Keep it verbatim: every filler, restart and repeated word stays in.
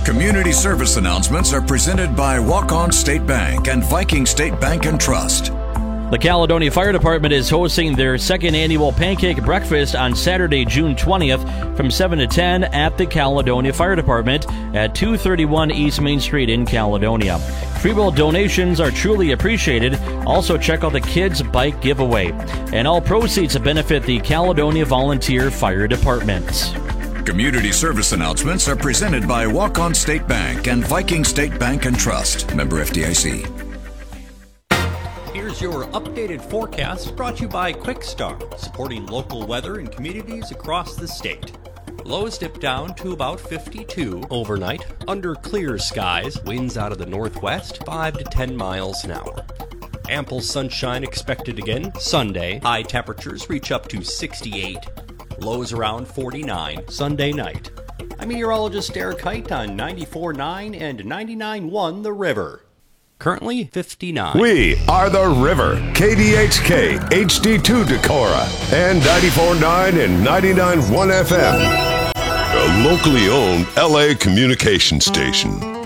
Community service announcements are presented by Walk-On State Bank and Viking State Bank and Trust. The Caledonia Fire Department is hosting their second annual Pancake Breakfast on Saturday, June twentieth from seven to ten at the Caledonia Fire Department at two thirty-one East Main Street in Caledonia. Free will donations are truly appreciated. Also check out the Kids Bike Giveaway. And all proceeds benefit the Caledonia Volunteer Fire Department. Community service announcements are presented by Walk-On State Bank and Viking State Bank and Trust. Member F D I C. Here's your updated forecast brought to you by QuickStart, supporting local weather in communities across the state. Lows dip down to about fifty-two overnight, under clear skies, winds out of the northwest, five to ten miles an hour. Ample sunshine expected again Sunday. High temperatures reach up to sixty-eight. Lows around forty-nine Sunday night. I'm meteorologist Eric Kite on ninety-four point nine and ninety-nine point one The River. Currently fifty-nine. We are The River, K D H K, H D two Decorah, and ninety-four point nine and ninety-nine point one F M. A locally owned L A communication station.